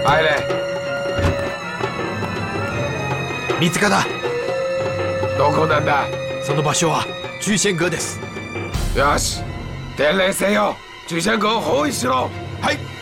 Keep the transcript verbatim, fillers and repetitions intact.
入れ。 三塚だ。 どこなんだ。 その場所は中仙阁です。 よし、伝令せよ。中仙閣を包囲しろ。 はい。